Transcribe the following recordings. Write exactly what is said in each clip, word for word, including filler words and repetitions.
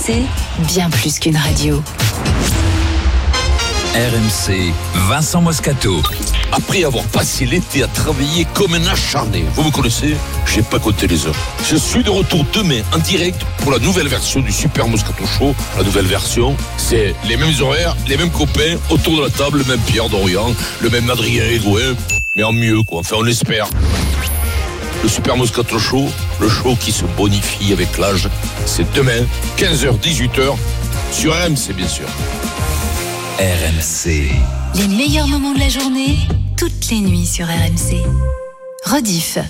C, bien plus qu'une radio. R M C, Vincent Moscato. Après avoir passé l'été à travailler comme un acharné, vous me connaissez, j'ai pas compté les heures. Je suis de retour demain en direct pour la nouvelle version du Super Moscato Show. La nouvelle version, c'est les mêmes horaires, les mêmes copains, autour de la table, le même Pierre Dorian, le même Adrien Egoin, mais en mieux quoi, enfin on espère. Le Super Moscato Show, le show qui se bonifie avec l'âge, c'est demain, quinze heures dix-huit heures, sur R M C bien sûr. R M C. Les meilleurs moments de la journée, toutes les nuits sur R M C. Rediff.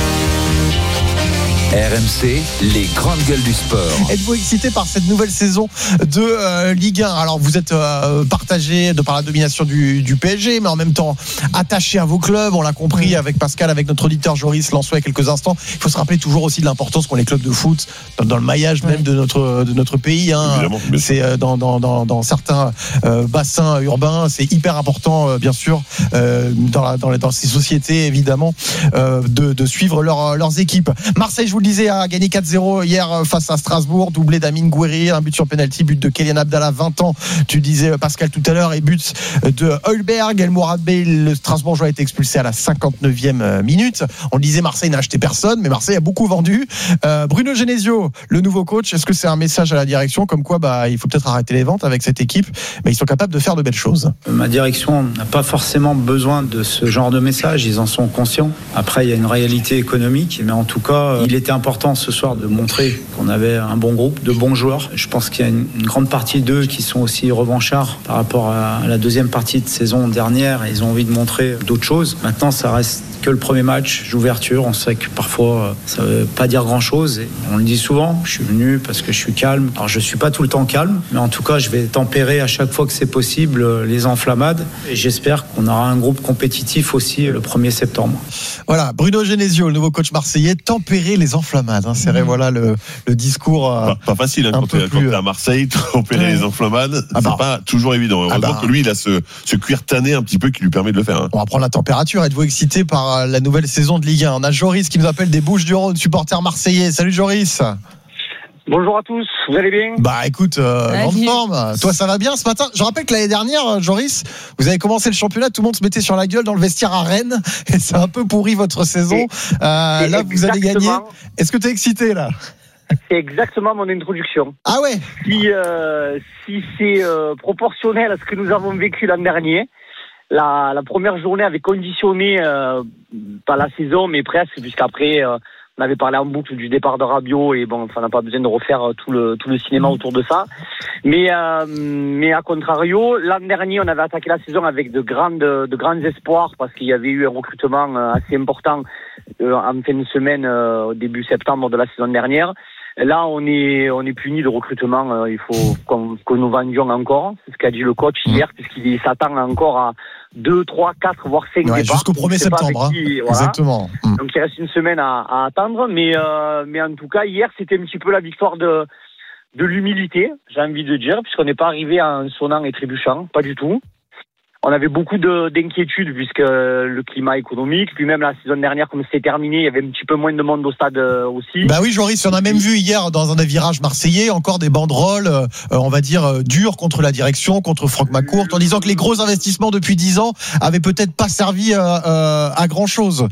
R M C, les grandes gueules du sport. Êtes-vous excité par cette nouvelle saison de euh, Ligue un? Alors vous êtes euh, partagé de par la domination du, du P S G, mais en même temps attaché à vos clubs. On l'a compris avec Pascal, avec notre auditeur Joris Lançois il y a quelques instants. Il faut se rappeler toujours aussi de l'importance qu'ont les clubs de foot dans, dans le maillage même de notre de notre pays. Hein. Évidemment, bien sûr. C'est euh, dans, dans dans dans certains euh, bassins urbains, c'est hyper important euh, bien sûr euh, dans la, dans, la, dans ces sociétés évidemment euh, de de suivre leur, leurs équipes. Marseille, je vous le disais, a gagné quatre zéro hier face à Strasbourg, doublé d'Amine Gouiri, un but sur penalty, but de Kélian Abdallah, vingt ans, tu disais Pascal tout à l'heure, et but de Hülberg. El Mourabé, le Strasbourgeois, a été expulsé à la cinquante-neuvième minute. On le disait, Marseille n'a acheté personne, mais Marseille a beaucoup vendu. Euh, Bruno Genesio, le nouveau coach, est-ce que c'est un message à la direction comme quoi bah, il faut peut-être arrêter les ventes avec cette équipe, mais ils sont capables de faire de belles choses? Ma direction n'a pas forcément besoin de ce genre de message, ils en sont conscients. Après, il y a une réalité économique, mais en tout cas, il était important ce soir de montrer qu'on avait un bon groupe, de bons joueurs. Je pense qu'il y a une, une grande partie d'eux qui sont aussi revanchards par rapport à la deuxième partie de saison dernière. Ils ont envie de montrer d'autres choses. Maintenant, ça reste que le premier match d'ouverture. On sait que parfois, ça ne veut pas dire grand-chose. Et on le dit souvent, je suis venu parce que je suis calme. Alors, je ne suis pas tout le temps calme, mais en tout cas, je vais tempérer à chaque fois que c'est possible les enflammades. Et j'espère qu'on aura un groupe compétitif aussi le premier septembre. Voilà, Bruno Genesio, le nouveau coach marseillais, tempérer les enflammades. Hein, c'est vrai, mmh. voilà le, le discours. Euh, pas, pas facile, hein, quand tu es à Marseille, tempérer ouais. les enflammades, ah bah. c'est pas toujours évident. Heureusement ah bah. que lui, il a ce, ce cuir tanné un petit peu qui lui permet de le faire. Hein. On va prendre la température. Êtes-vous excité par la nouvelle saison de Ligue un? On a Joris qui nous appelle des Bouches-du-Rhône, supporter marseillais. Salut Joris. Bonjour à tous, vous allez bien? Bah écoute, euh, grande forme. Toi ça va bien ce matin? Je rappelle que l'année dernière, Joris, vous avez commencé le championnat, tout le monde se mettait sur la gueule dans le vestiaire à Rennes et ça a un peu pourri votre saison. Et, euh, et là vous avez gagné. Est-ce que tu es excité là? C'est exactement mon introduction. Ah ouais? Si, euh, si c'est euh, proportionnel à ce que nous avons vécu l'an dernier, la, la première journée avait conditionné euh, pas la saison mais presque, puisqu'après euh, on avait parlé en boucle du départ de Rabiot et bon, on n'a pas besoin de refaire tout le tout le cinéma autour de ça. Mais euh, mais à contrario, l'an dernier, on avait attaqué la saison avec de grandes de grands espoirs parce qu'il y avait eu un recrutement assez important euh, en fin de semaine euh, au début septembre de la saison dernière. Là, on est on est puni de recrutement. Euh, il faut qu'on, que nous vendions encore. C'est ce qu'a dit le coach hier, puisqu'il s'attend encore à deux, trois, quatre, voire cinq ouais, départs. Jusqu'au premier septembre. Qui, hein. voilà. Exactement. Donc il reste une semaine à, à attendre. Mais euh, mais en tout cas, hier, c'était un petit peu la victoire de de l'humilité, j'ai envie de dire, puisqu'on n'est pas arrivé en sonnant et trébuchant, pas du tout. On avait beaucoup de, d'inquiétudes puisque le climat économique, puis même la saison dernière, comme c'était terminé, il y avait un petit peu moins de monde au stade aussi. Bah oui, Joris, on a même vu hier dans un des virages marseillais encore des banderoles, euh, on va dire, euh, dures contre la direction, contre Franck McCourt, en disant que les gros investissements depuis dix ans avaient peut-être pas servi euh, euh, à grand-chose.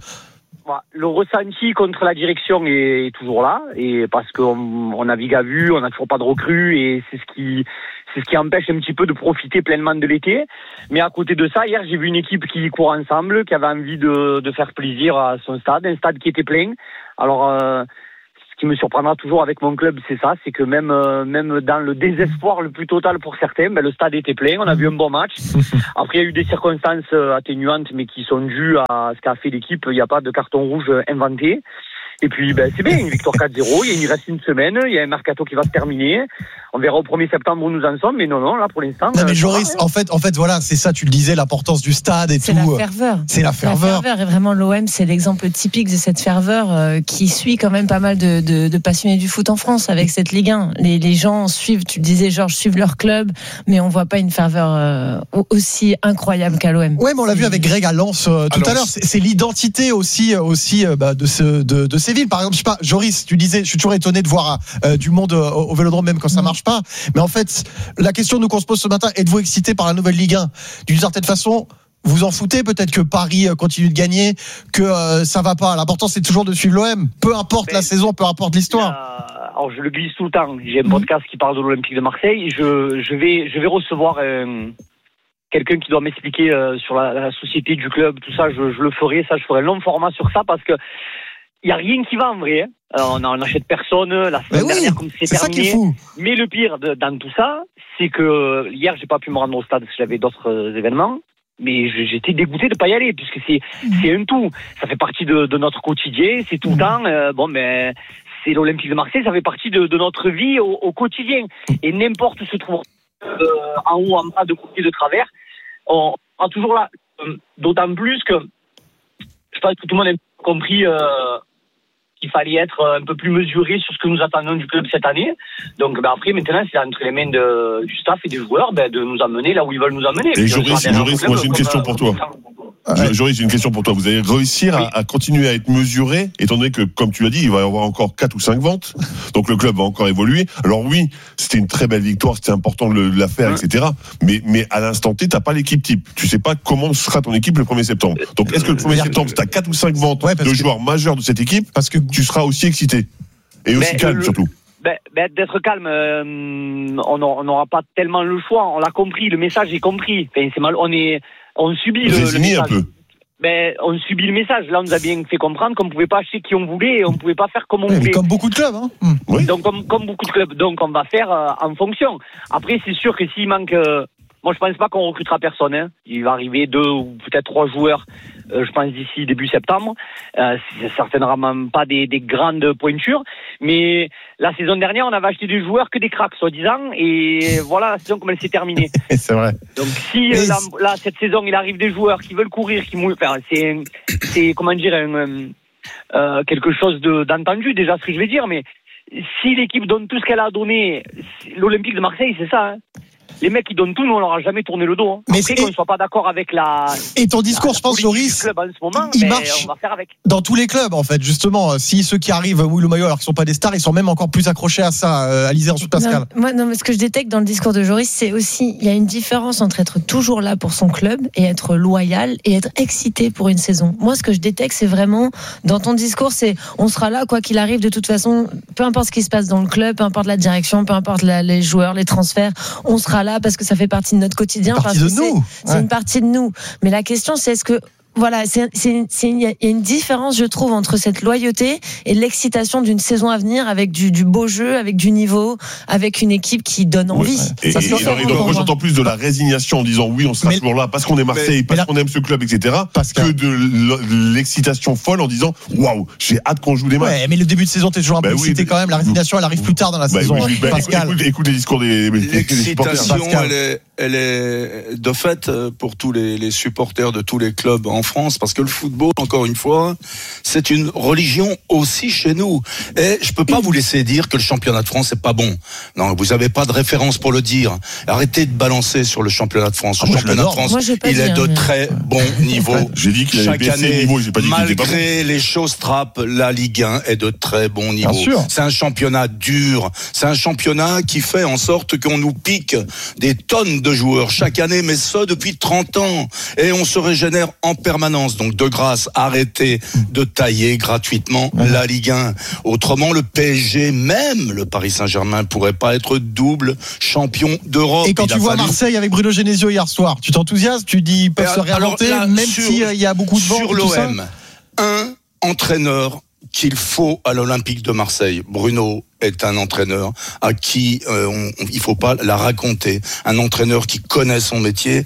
Le ressenti contre la direction est toujours là, et parce qu'on on navigue à vue, on n'a toujours pas de recrues, et c'est ce qui c'est ce qui empêche un petit peu de profiter pleinement de l'été. Mais à côté de ça, hier j'ai vu une équipe qui court ensemble, qui avait envie de, de faire plaisir à son stade, un stade qui était plein. Alors euh, ce qui me surprendra toujours avec mon club, c'est ça, c'est que même euh, même dans le désespoir le plus total pour certains, ben, le stade était plein, on a vu un bon match. Après, il y a eu des circonstances atténuantes, mais qui sont dues à ce qu'a fait l'équipe. Il n'y a pas de carton rouge inventé. Et puis, ben, c'est bien, une victoire quatre zéro, il y reste une semaine, il y a un mercato qui va se terminer. On verra au premier septembre où nous en sommes, mais non, non, là, pour l'instant. Non, mais Joris, en fait, en fait, voilà, c'est ça, tu le disais, l'importance du stade et c'est tout. C'est la ferveur. C'est la ferveur. La ferveur, et vraiment, l'O M, c'est l'exemple typique de cette ferveur euh, qui suit quand même pas mal de, de, de passionnés du foot en France avec cette Ligue un. Les, les gens suivent, tu le disais, Georges, suivent leur club, mais on voit pas une ferveur euh, aussi incroyable qu'à l'O M. Ouais, mais on l'a vu avec Greg à Lens euh, tout à l'heure. C'est, c'est l'identité aussi, aussi euh, bah, de, ce, de, de Séville. Par exemple, je sais pas, Joris, tu disais, je suis toujours étonné de voir euh, du monde au, au Vélodrome même quand ça marche pas. Mais en fait, la question nous qu'on se pose ce matin, êtes-vous excité par la nouvelle Ligue un? D'une certaine façon, vous en foutez peut-être que Paris continue de gagner, que euh, ça va pas. L'important c'est toujours de suivre l'O M, peu importe mais la saison, peu importe l'histoire. Euh, alors je le glisse tout le temps. J'ai un podcast qui parle de l'Olympique de Marseille. Je, je vais, je vais recevoir euh, quelqu'un qui doit m'expliquer euh, sur la, la société du club, tout ça. Je, je le ferai, ça, je ferai un long format sur ça parce que il y a rien qui va en vrai. Hein. Alors, on n'achète personne. La semaine oui, dernière, comme c'est, c'est terminé. Ça qui est fou. Mais le pire de, dans tout ça, c'est que hier, j'ai pas pu me rendre au stade parce que j'avais d'autres euh, événements. Mais j'étais dégoûté de pas y aller puisque c'est c'est un tout. Ça fait partie de, de notre quotidien. C'est tout le temps. Euh, bon, mais c'est l'Olympique de Marseille. Ça fait partie de, de notre vie au, au quotidien. Et n'importe où se trouve euh, en haut, en bas, de côté, de travers, on sera toujours là. D'autant plus que je pense que tout le monde a compris. Euh, qu'il fallait être un peu plus mesuré sur ce que nous attendons du club cette année. Donc ben après, maintenant, c'est entre les mains de, du staff et des joueurs ben, de nous amener là où ils veulent nous amener. Et Joris, Joris moi j'ai une question pour toi. Ouais. Joris, j'ai une question pour toi. Vous allez réussir oui. à, à continuer à être mesuré, étant donné que, comme tu l'as dit, il va y avoir encore quatre ou cinq ventes. Donc le club va encore évoluer. Alors oui, c'était une très belle victoire, c'était important de, le, de la faire, ouais. et cetera. Mais, mais à l'instant T, t'as pas l'équipe type. Tu sais pas comment sera ton équipe le premier septembre. Donc est-ce que le premier septembre, si t'as quatre ou cinq ventes ouais, de que... joueurs majeurs de cette équipe, parce que tu seras aussi excité et aussi mais calme le... surtout. Ben, ben, d'être calme, euh, on n'aura pas tellement le choix. On l'a compris, le message est compris. Enfin, c'est mal, on est, on subit le, le message. Un peu. Ben, on subit le message. Là, on nous a bien fait comprendre qu'on ne pouvait pas acheter qui on voulait et on ne pouvait pas faire comme on oui, voulait. Comme beaucoup de clubs, hein. Mmh. Oui. Donc, comme, comme beaucoup de clubs. Donc, on va faire euh, en fonction. Après, c'est sûr que s'il manque, euh, moi, je pense pas qu'on recrutera personne. Hein. Il va arriver deux ou peut-être trois joueurs. Euh, je pense d'ici début septembre. Euh, c'est certainement pas des, des grandes pointures, mais la saison dernière, on avait acheté des joueurs que des cracks, soi-disant, et voilà la saison comme elle s'est terminée. C'est vrai. Donc si euh, là, là, cette saison, il arrive des joueurs qui veulent courir, qui mouillent, enfin, c'est, c'est comment dire, un, euh, quelque chose de, d'entendu déjà, ce que je vais dire, mais si l'équipe donne tout ce qu'elle a donné, l'Olympique de Marseille, c'est ça, hein. Les mecs qui donnent tout, nous on leur a jamais tourné le dos. Hein. Mais après qu'on ne soit pas d'accord avec la. Et ton discours, la, je pense, Joris, club en ce moment, il marche on va faire avec. Dans tous les clubs, en fait, justement. Si ceux qui arrivent mouillent le maillot alors qu'ils sont pas des stars, ils sont même encore plus accrochés à ça. Euh, Alizé, ensuite Pascal. Non, moi, non, mais ce que je détecte dans le discours de Joris, c'est aussi il y a une différence entre être toujours là pour son club et être loyal et être excité pour une saison. Moi, ce que je détecte, c'est vraiment dans ton discours, c'est on sera là quoi qu'il arrive. De toute façon, peu importe ce qui se passe dans le club, peu importe la direction, peu importe la, les joueurs, les transferts, on sera là parce que ça fait partie de notre quotidien, parce que de c'est, nous. c'est ouais. une partie de nous. Mais la question, c'est est-ce que voilà, c'est, c'est, c'est, il y a une différence, je trouve, entre cette loyauté et l'excitation d'une saison à venir avec du, du beau jeu, avec du niveau, avec une équipe qui donne envie. Oui. Et, ça, et, et, et donc, moi, j'entends plus de la résignation en disant oui, on sera mais, toujours là parce qu'on est Marseille, mais, parce là, qu'on aime ce club, et cetera, que de l'excitation folle en disant waouh, j'ai hâte qu'on joue des matchs. Ouais, mais le début de saison, t'es toujours un peu bah excité oui, quand même. La résignation, elle arrive plus tard dans la bah saison. Oui, bah, Pascal, écoute, écoute les discours des, des supporters. Elle est, elle est de fait pour tous les, les supporters de tous les clubs en France, parce que le football, encore une fois, c'est une religion aussi chez nous. Et je peux pas vous laisser dire que le championnat de France est pas bon. Non, vous avez pas de référence pour le dire. Arrêtez de balancer sur le championnat de France. Le ah, championnat de France, moi, il est de mais... très bon niveau. J'ai dit qu'il avait baissé le niveau, j'ai pas dit qu'il était pas bon. Malgré les choses trappes, la Ligue un est de très bon niveau. C'est un championnat dur. C'est un championnat qui fait en sorte qu'on nous pique des tonnes de joueurs chaque année, mais ça depuis trente ans. Et on se régénère en permanence. Donc, de grâce, arrêtez de tailler gratuitement ouais. la Ligue un. Autrement, le P S G, même le Paris Saint-Germain, pourrait pas être double champion d'Europe. Et quand il tu vois fallu... Marseille avec Bruno Genesio hier soir, tu t'enthousiasmes, tu dis ils peuvent alors, se réinventer, alors là, même s'il si, euh, y a beaucoup de vent. Sur l'O M, un entraîneur qu'il faut à l'Olympique de Marseille. Bruno est un entraîneur à qui euh, on, il faut pas la raconter. Un entraîneur qui connaît son métier,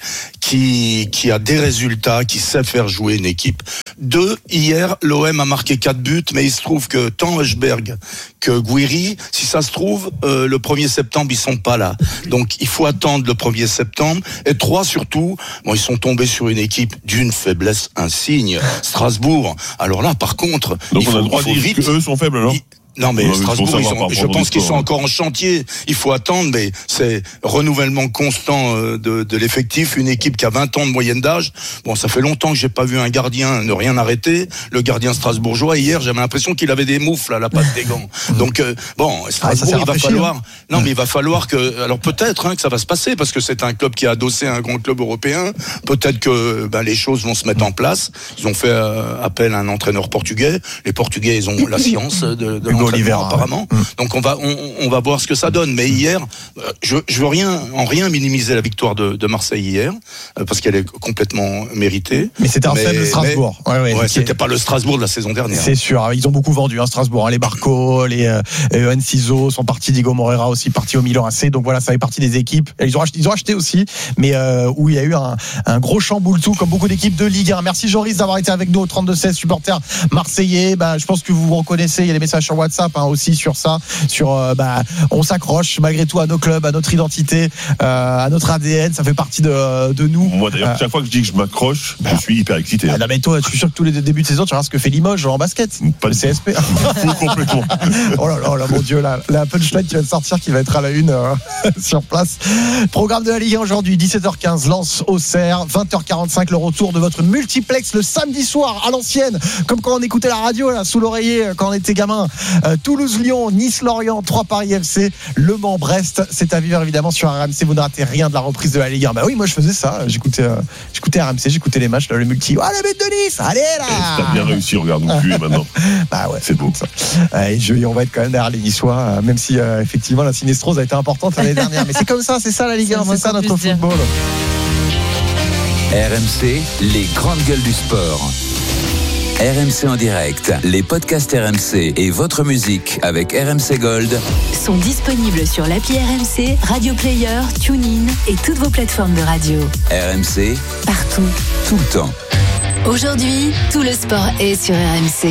qui qui a des résultats, qui sait faire jouer une équipe. Deux, hier, l'O M a marqué quatre buts, mais il se trouve que tant Höjbjerg que Guiri, si ça se trouve, euh, le premier septembre, ils sont pas là. Donc, il faut attendre le premier septembre. Et trois, surtout, bon, ils sont tombés sur une équipe d'une faiblesse insigne. Strasbourg. Alors là, par contre, donc il on faut, a le droit de dire vite, qu'eux sont faibles, alors? Il, Non, mais Non, mais Strasbourg, pour ils savoir sont, par je rapport au pense qu'ils sont sport, hein. encore en chantier. Il faut attendre, mais c'est renouvellement constant euh, de, de l'effectif. Une équipe qui a vingt ans de moyenne d'âge. Bon, ça fait longtemps que j'ai pas vu un gardien ne rien arrêter. Le gardien strasbourgeois, hier, j'avais l'impression qu'il avait des moufles à la patte des gants. Donc, euh, bon, Strasbourg, fait il va rafraîchir, falloir, hein. non, mais il va falloir que, alors peut-être, hein, que ça va se passer parce que c'est un club qui a adossé un grand club européen. Peut-être que, ben, les choses vont se mettre en place. Ils ont fait euh, appel à un entraîneur portugais. Les Portugais, ils ont la science de, de Hugo l'entraînement, Oliveira, apparemment. ouais. Donc on va, on, on va voir ce que ça donne. Mais hier, euh, je, je veux rien, en rien minimiser la victoire de, de Marseille hier, euh, parce qu'elle est complètement méritée. Mais c'était un Mais- faible Strasbourg. Ouais, ouais, Ouais, ok. c'était pas le Strasbourg de la saison dernière. C'est sûr, ils ont beaucoup vendu, hein, Strasbourg, hein, les Barco, les euh, euh, Enciso sont partis, Diego Moreira aussi parti au Milan A C, donc voilà, ça fait partie des équipes. Et ils ont acheté, ils ont acheté aussi, mais euh, où il y a eu un, un gros chamboule-tout, comme beaucoup d'équipes de Ligue un. Merci Joris d'avoir été avec nous au trente-deux seize, supporters marseillais. Bah, je pense que vous vous reconnaissez, il y a des messages sur WhatsApp hein, aussi sur ça, sur euh, bah, on s'accroche malgré tout à nos clubs, à notre identité, euh, à notre A D N, ça fait partie de, de nous. Moi d'ailleurs, Euh, chaque fois que je dis que je m'accroche, je suis hyper excité. Ah non, mais toi, je suis sûr que tous les débuts de saison, tu vois ce que fait Limoges en basket. Pas Le du C S P. Fou complètement. Oh là là, là mon Dieu, la, la punchline qui va te sortir, qui va être à la une euh, sur place. Programme de la Ligue un aujourd'hui, dix-sept heures quinze, Lens Auxerre, vingt heures quarante-cinq, le retour de votre multiplex le samedi soir à l'ancienne, comme quand on écoutait la radio là sous l'oreiller quand on était gamin. Euh, Toulouse-Lyon, Nice-Lorient, trois Paris F C, Le Mans-Brest, c'est à vivre évidemment sur R M C. Vous ne ratez rien de la reprise de la Ligue un. Bah oui, moi je faisais ça, j'écoutais, euh, j'écoutais R M C, j'écoutais les matchs, là, le multi. Ah, le but de Nice, allez Eh, là. T'as bien réussi, regarde non plus maintenant. Bah ouais, C'est beau. Euh, et je, on va être quand même derrière les Niçois, euh, même si euh, effectivement la sinistrose a été importante l'année dernière. Mais c'est comme ça, c'est ça la Ligue un, C'est c'est ça moins qu'on notre puisse dire. football. R M C, les grandes gueules du sport. R M C en direct, les podcasts R M C et votre musique avec R M C Gold Sont disponibles sur l'appli R M C, Radio Player, TuneIn et toutes vos plateformes de radio. R M C, Partout. tout le temps. Aujourd'hui, tout le sport est sur R M C.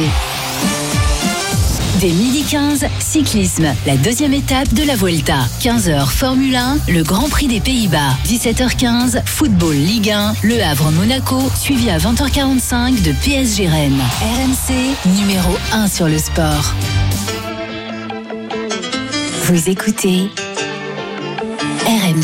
Dès midi quinze, cyclisme, la deuxième étape de la Vuelta. quinze heures, Formule un, le Grand Prix des Pays-Bas. dix-sept heures quinze, football Ligue un, Le Havre-Monaco, suivi à vingt heures quarante-cinq de P S G Rennes. R M C, numéro un sur le sport. Vous écoutez R M